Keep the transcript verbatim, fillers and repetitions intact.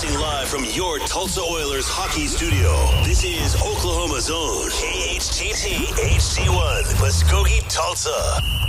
Broadcasting live from your Tulsa Oilers hockey studio. This is Oklahoma's own K H T T H D one, Muskogee, Tulsa.